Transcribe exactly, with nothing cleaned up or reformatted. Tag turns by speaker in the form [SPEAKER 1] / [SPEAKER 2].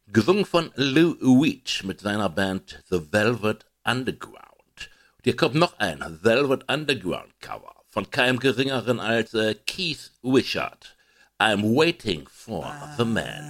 [SPEAKER 1] Gesungen von Lou Reed mit seiner Band The Velvet Underground. Und hier kommt noch ein Velvet Underground Cover von keinem geringeren als äh, Keith Richards. I'm waiting for the man.